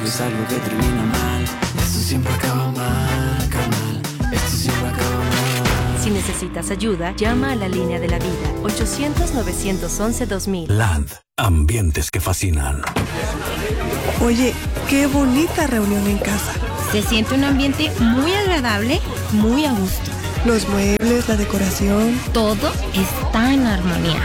es algo que termina mal. Esto siempre acaba mal, carnal. Esto siempre acaba mal. Si necesitas ayuda, llama a la línea de la vida, 800-911-2000. Land, ambientes que fascinan. Oye, qué bonita reunión en casa. Se siente un ambiente muy agradable, muy a gusto. Los muebles, la decoración. Todo está en armonía.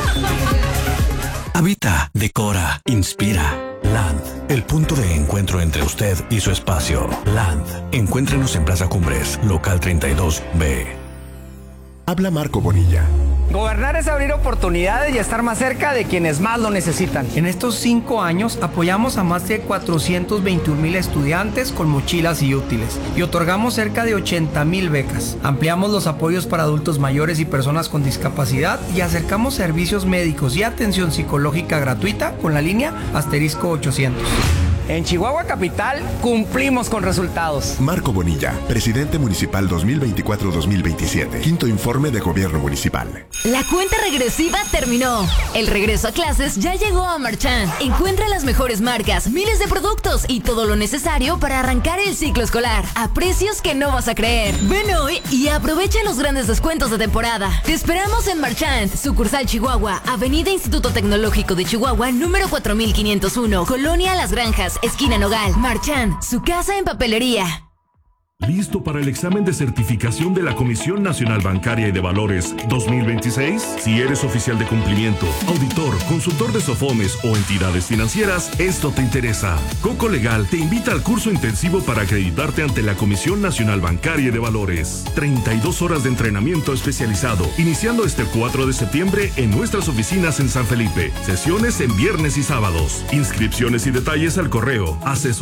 Habita, decora, inspira. Land, el punto de encuentro entre usted y su espacio. Land, encuéntrenos en Plaza Cumbres, local 32B. Habla Marco Bonilla. Gobernar es abrir oportunidades y estar más cerca de quienes más lo necesitan. En estos 5 años apoyamos a más de 421,000 estudiantes con mochilas y útiles y otorgamos cerca de 80,000 becas. Ampliamos los apoyos para adultos mayores y personas con discapacidad y acercamos servicios médicos y atención psicológica gratuita con la línea *800. En Chihuahua Capital cumplimos con resultados. Marco Bonilla, presidente municipal 2024-2027. Quinto informe de gobierno municipal. La cuenta regresiva terminó. El regreso a clases ya llegó a Marchand. Encuentra las mejores marcas, miles de productos y todo lo necesario para arrancar el ciclo escolar a precios que no vas a creer. Ven hoy y aprovecha los grandes descuentos de temporada. Te esperamos en Marchand, sucursal Chihuahua, Avenida Instituto Tecnológico de Chihuahua, número 4501, Colonia Las Granjas, esquina Nogal. Marchand, su casa en papelería. ¿Listo para el examen de certificación de la Comisión Nacional Bancaria y de Valores 2026? Si eres oficial de cumplimiento, auditor, consultor de SOFOMES o entidades financieras, esto te interesa. Coco Legal te invita al curso intensivo para acreditarte ante la Comisión Nacional Bancaria y de Valores. 32 horas de entrenamiento especializado, iniciando este 4 de septiembre en nuestras oficinas en San Felipe. Sesiones en viernes y sábados. Inscripciones y detalles al correo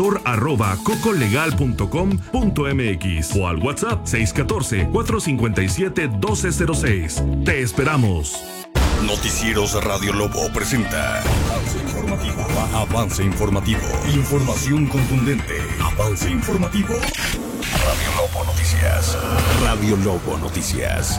asesor@cocolegal.com.mx o al WhatsApp 614-457-1206. Te esperamos. Noticieros Radio Lobo presenta Avance Informativo. Avance Informativo. Información contundente. Avance Informativo. Radio Lobo Noticias. Radio Lobo Noticias.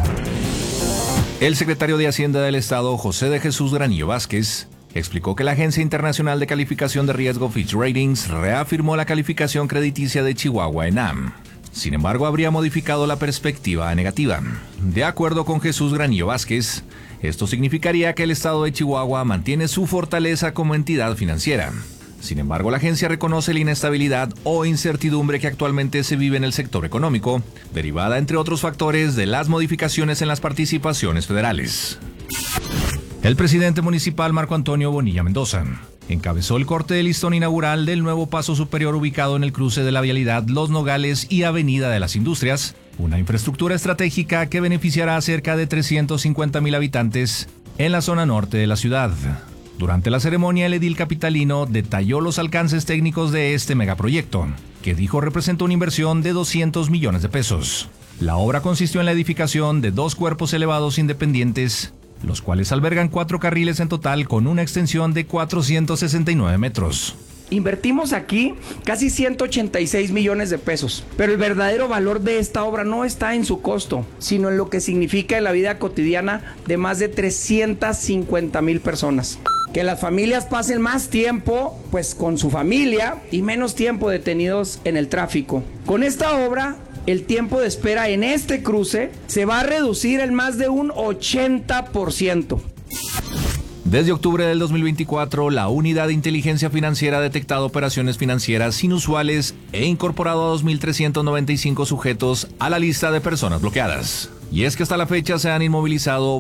El secretario de Hacienda del Estado, José de Jesús Granillo Vázquez, explicó que la Agencia Internacional de Calificación de Riesgo Fitch Ratings reafirmó la calificación crediticia de Chihuahua ENAM. Sin embargo, habría modificado la perspectiva negativa. De acuerdo con Jesús Granillo Vázquez, esto significaría que el estado de Chihuahua mantiene su fortaleza como entidad financiera. Sin embargo, la agencia reconoce la inestabilidad o incertidumbre que actualmente se vive en el sector económico, derivada, entre otros factores, de las modificaciones en las participaciones federales. El presidente municipal Marco Antonio Bonilla Mendoza encabezó el corte de listón inaugural del nuevo paso superior ubicado en el cruce de la vialidad Los Nogales y Avenida de las Industrias, una infraestructura estratégica que beneficiará a cerca de 350,000 habitantes en la zona norte de la ciudad. Durante la ceremonia, el edil capitalino detalló los alcances técnicos de este megaproyecto, que dijo representa una inversión de 200 millones de pesos. La obra consistió en la edificación de 2 cuerpos elevados independientes, los cuales albergan 4 carriles en total con una extensión de 469 metros. Invertimos aquí casi 186 millones de pesos, pero el verdadero valor de esta obra no está en su costo, sino en lo que significa en la vida cotidiana de más de 350,000 personas. Que las familias pasen más tiempo pues con su familia y menos tiempo detenidos en el tráfico. Con esta obra, el tiempo de espera en este cruce se va a reducir en más de un 80%. Desde octubre del 2024, la Unidad de Inteligencia Financiera ha detectado operaciones financieras inusuales e incorporado a 2,395 sujetos a la lista de personas bloqueadas. Y es que hasta la fecha se han inmovilizado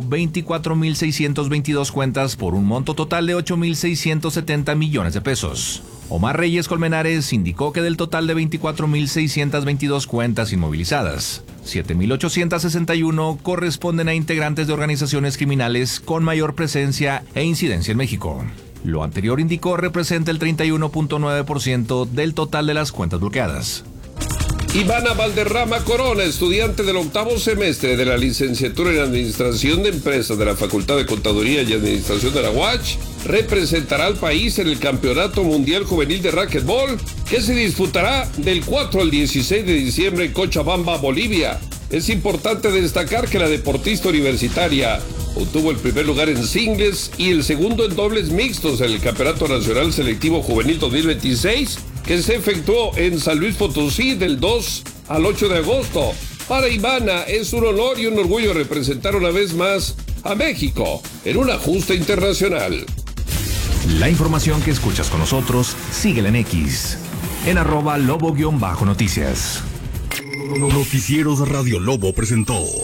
24,622 cuentas por un monto total de 8,670 millones de pesos. Omar Reyes Colmenares indicó que del total de 24,622 cuentas inmovilizadas, 7,861 corresponden a integrantes de organizaciones criminales con mayor presencia e incidencia en México. Lo anterior, indicó, representa el 31,9% del total de las cuentas bloqueadas. Ivana Valderrama Corona, estudiante del 8º semestre de la licenciatura en Administración de Empresas de la Facultad de Contaduría y Administración de la UACH, representará al país en el Campeonato Mundial Juvenil de Racquetbol, que se disputará del 4 al 16 de diciembre en Cochabamba, Bolivia. Es importante destacar que la deportista universitaria obtuvo el primer lugar en singles y el segundo en dobles mixtos en el Campeonato Nacional Selectivo Juvenil 2026, que se efectuó en San Luis Potosí del 2 al 8 de agosto. Para Ivana es un honor y un orgullo representar una vez más a México en una justa internacional. La información que escuchas con nosotros, síguela en X, en @lobo_noticias. Noticieros Radio Lobo presentó